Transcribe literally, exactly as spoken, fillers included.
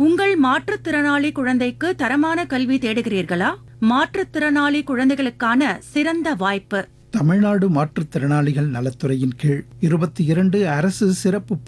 உங்கள் மாற்றுத்திறனாளி குழந்தைக்கு தரமான கல்வி தேடுகிறீர்களா? மாற்றுத்திறனாளி குழந்தைகளுக்கான சிறந்த வாய்ப்பு. தமிழ்நாடு மாற்றுத்திறனாளிகள் நலத்துறையின் கீழ் இருபத்தி இரண்டு அரசு சிறப்பு